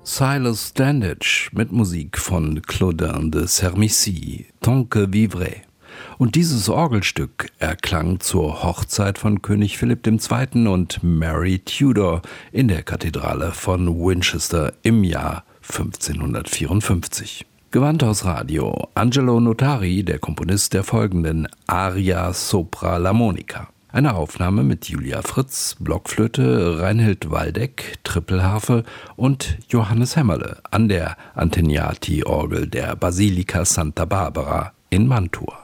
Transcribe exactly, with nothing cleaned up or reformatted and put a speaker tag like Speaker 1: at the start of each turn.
Speaker 1: Silas Standish mit Musik von Claudin de Sermicy, Tant que vivrai. Und dieses Orgelstück erklang zur Hochzeit von König Philipp der Zweite. und Mary Tudor in der Kathedrale von Winchester im Jahr fünfzehnhundertvierundfünfzig. Gewandhaus Radio, Angelo Notari, der Komponist der folgenden Aria sopra la Monica. Eine Aufnahme mit Julia Fritz, Blockflöte, Reinhild Waldeck, Trippelharfe und Johannes Hämmerle an der Antegnati-Orgel der Basilika Santa Barbara in Mantua.